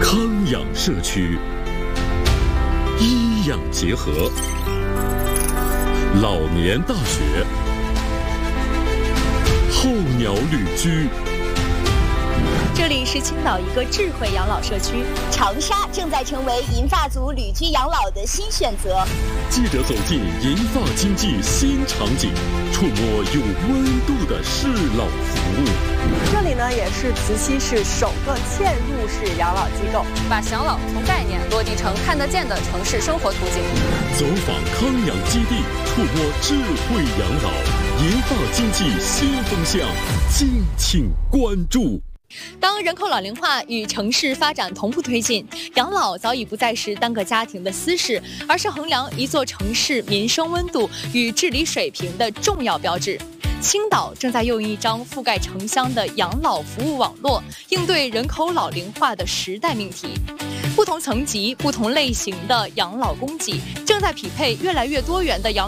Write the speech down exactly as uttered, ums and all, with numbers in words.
康养社区，医养结合，老年大学，候鸟旅居。 这里是青岛一个智慧养老社区， 长沙正在成为银发族旅居养老的新选择。 记者走进银发经济新场景，触摸有温度的适老服务。 这里呢，也是慈溪市首个嵌入式养老机构， 把养老从概念落地成看得见的城市生活途径。 走访康养基地，触摸智慧养老，银发经济新风向，敬请关注。 当人口老龄化与城市发展同步推进，养老早已不再是单个家庭的私事，而是衡量一座城市民生温度与治理水平的重要标志。青岛正在用一张覆盖城乡的养老服务网络，应对人口老龄化的时代命题。不同层级、不同类型的养老供给正在匹配越来越多元的养